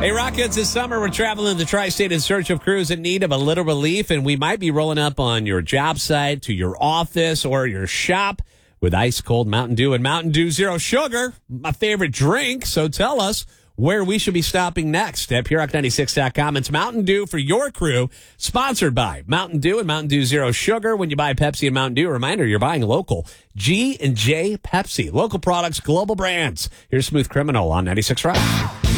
Hey, Rockets, this summer we're traveling the tri-state in search of crews in need of a little relief, and we might be rolling up on your job site, to your office, or your shop with ice-cold Mountain Dew and Mountain Dew Zero Sugar, my favorite drink. So tell us where we should be stopping next at PureRock96.com. It's Mountain Dew for your crew, sponsored by Mountain Dew and Mountain Dew Zero Sugar. When you buy Pepsi and Mountain Dew, a reminder, you're buying local. G&J Pepsi, local products, global brands. Here's Smooth Criminal on 96 Rock.